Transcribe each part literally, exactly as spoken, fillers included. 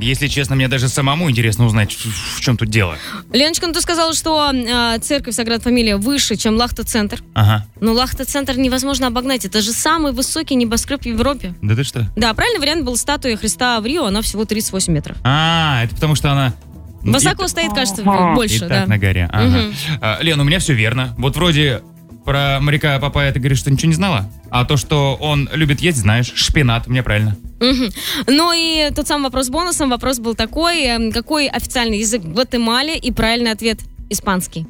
Если честно, мне даже самому интересно узнать, в, в чем тут дело. Леночка, ну ты сказала, что э, церковь Саграда Фамилия выше, чем Лахта-центр. Ага. Но Лахта-центр невозможно обогнать. Это же самый высокий небоскреб в Европе. Да ты что? Да, правильный вариант был статуя Христа в Рио, она всего тридцать восемь метров. А, это потому что она... Высоко и... стоит, кажется, и больше, и да. так на горе. Ага. Угу. А, Лен, у меня все верно. Вот вроде про моряка Папая ты говоришь, что ничего не знала. А то, что он любит есть, знаешь, шпинат, мне правильно. Угу. Ну и тот самый вопрос бонусом. Вопрос был такой: какой официальный язык в Гватемале? И правильный ответ — испанский.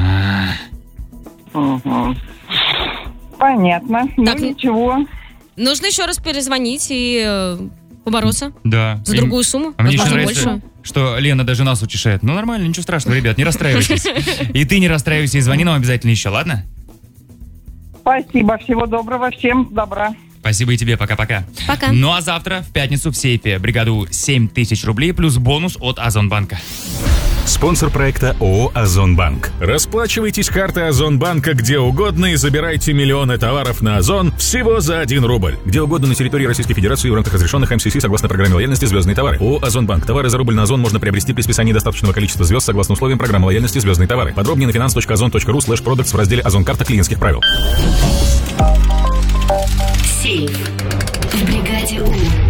Угу. Понятно. Так, ну ничего. Нужно еще раз перезвонить и э, побороться. Да. За И... другую сумму. А мне еще Возможно, нравится, больше. что Лена даже нас утешает. Ну нормально, ничего страшного, ребят, не расстраивайтесь. И ты не расстраивайся, и звони нам обязательно еще, ладно? Спасибо. Всего доброго. Всем добра. Спасибо и тебе, пока-пока. Пока. Ну а завтра, в пятницу, в сейфе бригаду семь тысяч рублей плюс бонус от Озонбанка. Спонсор проекта ООО «Озонбанк». Расплачивайтесь картой Озонбанка где угодно и забирайте миллионы товаров на Озон всего за один рубль. Где угодно на территории Российской Федерации в рамках разрешенных эм си си согласно программе лояльности «Звездные товары». ООО «Озонбанк». Товары за рубль на Озон можно приобрести при списании достаточного количества звезд согласно условиям программы лояльности «Звездные товары». Подробнее на finance точка озон точка ру слэш продактс в разделе «Озон-карта клиентских правил». Сейф в бригаде У.